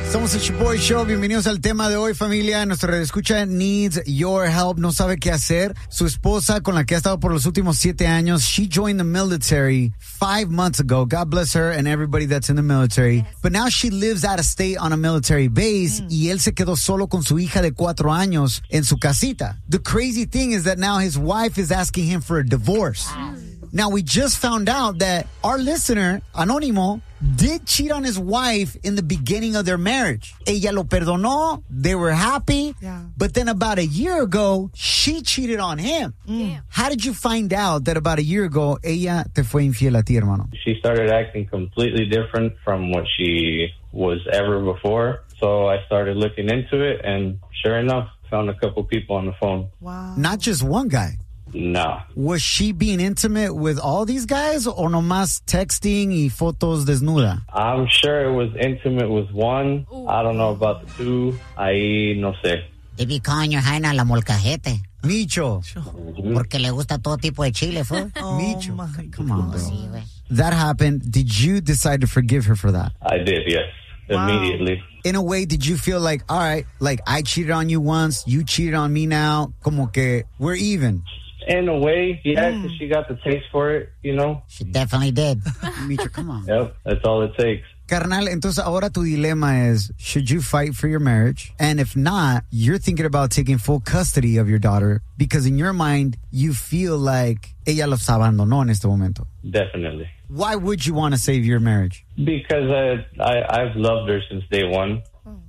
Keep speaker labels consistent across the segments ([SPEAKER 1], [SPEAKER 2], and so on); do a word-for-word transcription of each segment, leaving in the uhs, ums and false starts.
[SPEAKER 1] Somos el Shoboy Show. Bienvenidos al tema de hoy, familia. Nuestra redescucha needs your help. No sabe qué hacer. Su esposa, con la que ha estado por los últimos siete años, she joined the military five months ago. God bless her and everybody that's in the military. Yes. But now she lives out of state on a military base, mm. y él se quedó solo con su hija de cuatro años en su casita. The crazy thing is that now his wife is asking him for a divorce. Mm. Now, we just found out that our listener, Anónimo, did cheat on his wife in the beginning of their marriage. Ella lo perdonó. They were happy. Yeah. But then about a year ago, she cheated on him. Mm. How did you find out that about a year ago, ella te fue infiel a ti, hermano?
[SPEAKER 2] She started acting completely different from what she was ever before. So I started looking into it, and sure enough, found a couple people on the phone.
[SPEAKER 1] Wow. Not just one guy.
[SPEAKER 2] No.
[SPEAKER 1] Was she being intimate with all these guys or nomás texting y fotos desnuda?
[SPEAKER 2] I'm sure it was intimate with one. Ooh. I don't know about the two. Ahí no sé.
[SPEAKER 3] They be calling your hyena la molcajete.
[SPEAKER 1] Micho.
[SPEAKER 3] Porque le gusta todo tipo de chile, fool.
[SPEAKER 1] Oh, Micho. Come on, bro. Sí, that happened. Did you decide to forgive her for that?
[SPEAKER 2] I did, yes. Wow. Immediately.
[SPEAKER 1] In a way, did you feel like, all right, like I cheated on you once, you cheated on me now, como que we're even?
[SPEAKER 2] In a way, yeah, because mm. she got the taste for it, you know?
[SPEAKER 3] She definitely did.
[SPEAKER 1] Micho, come on.
[SPEAKER 2] Yep, that's all it takes.
[SPEAKER 1] Carnal, entonces ahora tu dilema is, should you fight for your marriage? And if not, you're thinking about taking full custody of your daughter because in your mind, you feel like ella los abandonó en este momento.
[SPEAKER 2] Definitely.
[SPEAKER 1] Why would you want to save your marriage?
[SPEAKER 2] Because I, I, I've loved her since day one.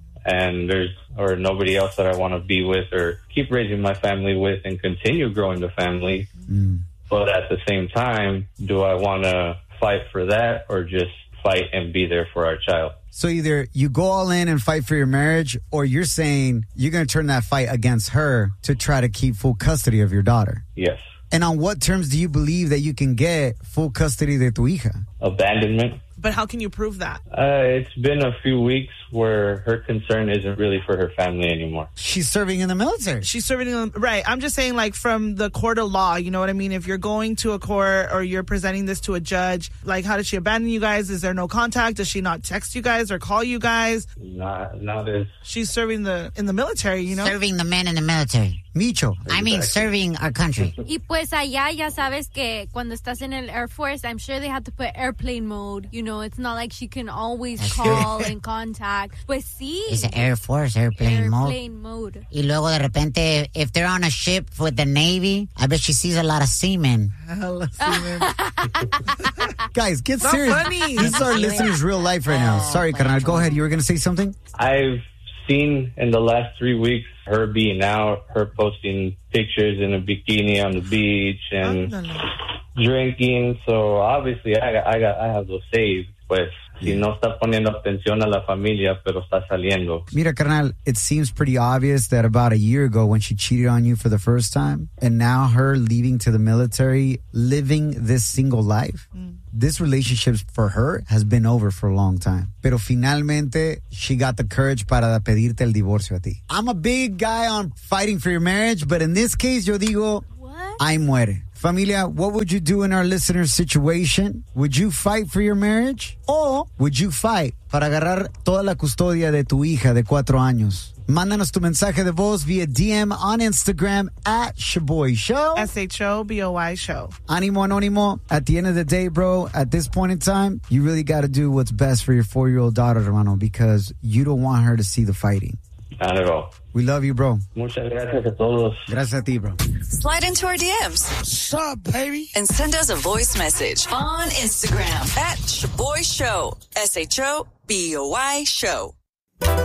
[SPEAKER 2] And there's or nobody else that I want to be with or keep raising my family with and continue growing the family. Mm. But at the same time, do I want to fight for that or just fight and be there for our child?
[SPEAKER 1] So either you go all in and fight for your marriage, or you're saying you're going to turn that fight against her to try to keep full custody of your daughter.
[SPEAKER 2] Yes.
[SPEAKER 1] And on what terms do you believe that you can get full custody de tu hija?
[SPEAKER 2] Abandonment.
[SPEAKER 4] But how can you prove that?
[SPEAKER 2] Uh, it's been a few weeks where her concern isn't really for her family anymore.
[SPEAKER 1] She's serving in the military.
[SPEAKER 4] She's serving in the, right. I'm just saying, like, from the court of law, you know what I mean? If you're going to a court or you're presenting this to a judge, like, how did she abandon you guys? Is there no contact? Does she not text you guys or call you guys?
[SPEAKER 2] Not, not as...
[SPEAKER 4] She's serving the in the military, you know?
[SPEAKER 3] Serving the men in the military.
[SPEAKER 1] Micho.
[SPEAKER 3] Exactly. I mean, serving our country.
[SPEAKER 5] Y pues allá ya sabes que cuando estás en el Air Force, I'm sure they have to put airplane mode. You know, it's not like she can always That's call true. and contact. Pues sí.
[SPEAKER 3] It's an Air Force airplane,
[SPEAKER 5] airplane
[SPEAKER 3] mode.
[SPEAKER 5] mode.
[SPEAKER 3] Y luego de repente, if they're on a ship with the Navy, I bet she sees a lot of seamen.
[SPEAKER 4] Hella seamen.
[SPEAKER 1] Guys, get
[SPEAKER 4] Not
[SPEAKER 1] serious.
[SPEAKER 4] Funny.
[SPEAKER 1] This is our listeners' real life right now.
[SPEAKER 3] Oh,
[SPEAKER 1] Sorry, Carnal. Go ahead. You were going to say something?
[SPEAKER 2] I've seen in the last three weeks her being out, her posting pictures in a bikini on the beach and oh, no, no. drinking. So obviously, I got, I got, I have those saved. Pues si no está poniendo atención a la familia, pero está saliendo.
[SPEAKER 1] Mira, carnal, it seems pretty obvious that about a year ago when she cheated on you for the first time, and now her leaving to the military, living this single life, mm. this relationship for her has been over for a long time. Pero finalmente, she got the courage para pedirte el divorcio a ti. I'm a big guy on fighting for your marriage, but in this case, yo digo,
[SPEAKER 5] what?
[SPEAKER 1] Ay muere. Familia, what would you do in our listener's situation? Would you fight for your marriage? Or would you fight para agarrar toda la custodia de tu hija de cuatro años? Mándanos tu mensaje de voz via D M on Instagram at Shoboy Show.
[SPEAKER 4] S H O B O Y Show.
[SPEAKER 1] Animo Anónimo. At the end of the day, bro, at this point in time, you really got to do what's best for your four-year-old daughter, hermano, because you don't want her to see the fighting.
[SPEAKER 2] Not at all.
[SPEAKER 1] We love you, bro.
[SPEAKER 2] Muchas gracias a todos.
[SPEAKER 1] Gracias a ti, bro.
[SPEAKER 6] Slide into our D Ms.
[SPEAKER 7] What's up, baby?
[SPEAKER 6] And send us a voice message on Instagram at Shoboy Show. S H O B O Y Show.